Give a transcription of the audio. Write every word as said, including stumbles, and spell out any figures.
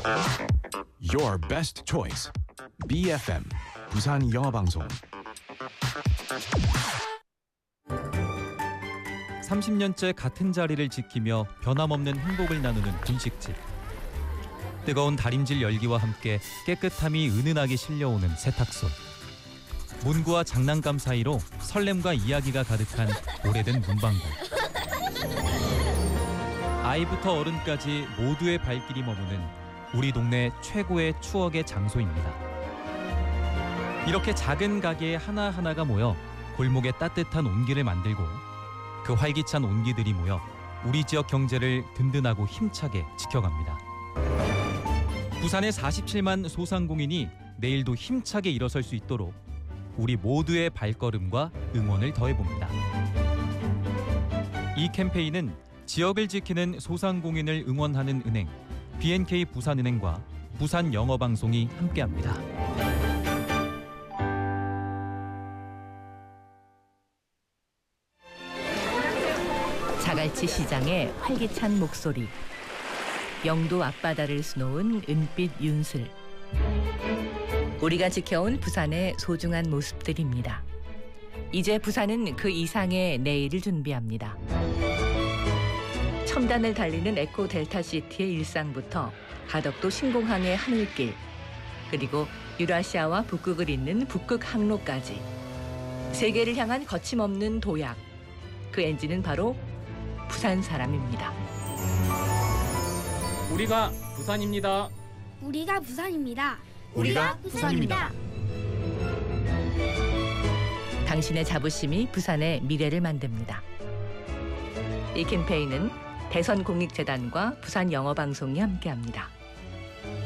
Your best choice. 비에프엠 부산 영어방송. 삼십 년째 같은 자리를 지키며 변함없는 행복을 나누는 분식집. 뜨거운 다림질 열기와 함께 깨끗함이 은은하게 실려오는 세탁소. 문구와 장난감 사이로 설렘과 이야기가 가득한 오래된 문방구. 아이부터 어른까지 모두의 발길이 머무는 우리 동네 최고의 추억의 장소입니다. 이렇게 작은 가게 하나하나가 모여 골목에 따뜻한 온기를 만들고 그 활기찬 온기들이 모여 우리 지역 경제를 든든하고 힘차게 지켜갑니다. 부산의 사십칠만 소상공인이 내일도 힘차게 일어설 수 있도록 우리 모두의 발걸음과 응원을 더해봅니다. 이 캠페인은 지역을 지키는 소상공인을 응원하는 은행 비엔케이 부산은행과 부산영어방송이 함께합니다. 자갈치 시장의 활기찬 목소리, 영도 앞바다를 수놓은 은빛 윤슬. 우리가 지켜온 부산의 소중한 모습들입니다. 이제 부산은 그 이상의 내일을 준비합니다. 첨단을 달리는 에코 델타시티의 일상부터 가덕도 신공항의 하늘길, 그리고 유라시아와 북극을 잇는 북극 항로까지 세계를 향한 거침없는 도약, 그 엔진은 바로 부산 사람입니다. 우리가 부산입니다. 우리가 부산입니다. 우리가 부산입니다. 당신의 자부심이 부산의 미래를 만듭니다. 이 캠페인은 대선공익재단과 부산영어방송이 함께합니다.